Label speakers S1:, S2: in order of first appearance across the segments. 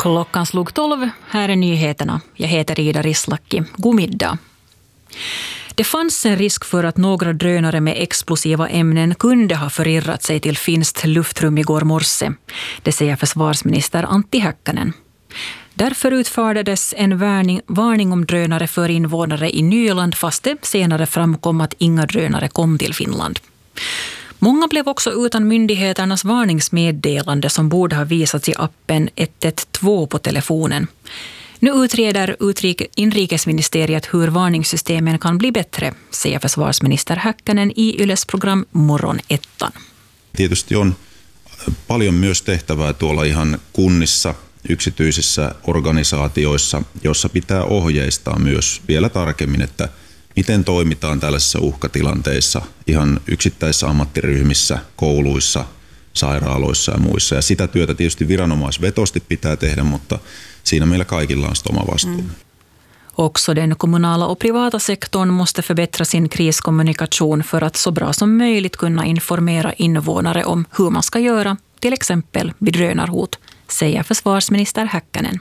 S1: Klockan slog 12. Här är nyheterna. Jag heter Ida Rislaki. God middag. Det fanns en risk för att några drönare med explosiva ämnen kunde ha förirrat sig till finskt luftrum igår morse. Det säger försvarsminister Antti Häkkänen. Därför utfärdades en varning om drönare för invånare i Nyland, fast det senare framkom att inga drönare kom till Finland. Många blev också utan myndigheternas varningsmeddelande som borde ha visats i appen 112 på telefonen. Nu utreder inrikesministeriet hur varningssystemen kan bli bättre, säger försvarsminister Häkkänen i Yles program Morgon ettan.
S2: Tietysti on paljon myös tehtävää tuolla ihan kunnissa, yksityisissä organisaatioissa, jossa pitää ohjeistaa myös vielä tarkemmin, että miten toimitaan tällaisissa uhkatilanteissa ihan yksittäisissä ammattiryhmissä, kouluissa, sairaaloissa ja muissa. Ja sitä työtä tietysti viranomaisvetosti pitää tehdä, mutta siinä meillä kaikilla on oma vastuu.
S1: Också den kommunala och privata sektorn måste förbättra sin kriskommunikation för att så bra som möjligt kunna informera invånare om hur man ska göra, till exempel vid drönarhot, säger försvarsminister Häkkänen.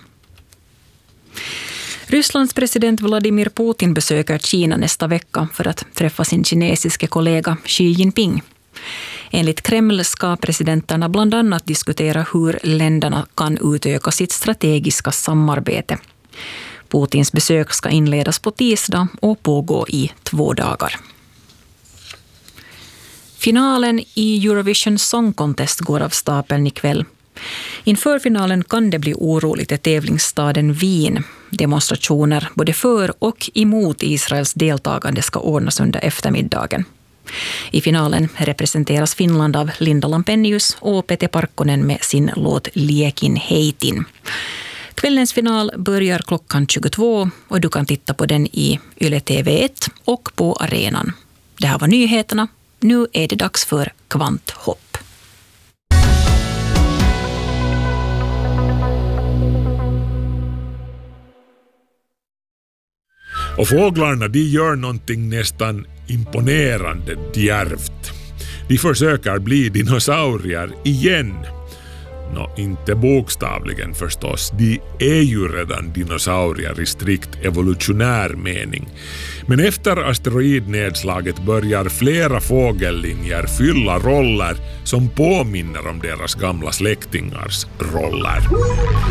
S1: Rysslands president Vladimir Putin besöker Kina nästa vecka för att träffa sin kinesiske kollega Xi Jinping. Enligt Kreml ska presidenterna bland annat diskutera hur länderna kan utöka sitt strategiska samarbete. Putins besök ska inledas på tisdag och pågå i 2 dagar. Finalen i Eurovision Song Contest går av stapeln ikväll. Inför finalen kan det bli oroligt i tävlingsstaden Wien. Demonstrationer både för och emot Israels deltagande ska ordnas under eftermiddagen. I finalen representeras Finland av Linda Lampenius och Pete Parkkonen med sin låt Liekin heitin. Kvällens final börjar klockan 22 och du kan titta på den i Yle TV1 och på arenan. Det här var nyheterna. Nu är det dags för kvanthopp.
S3: Och fåglarna, de gör någonting nästan imponerande djärvt. De försöker bli dinosaurier igen. Inte bokstavligen förstås. De är ju redan dinosaurier i strikt evolutionär mening. Men efter asteroidnedslaget börjar flera fågellinjer fylla roller som påminner om deras gamla släktingars roller.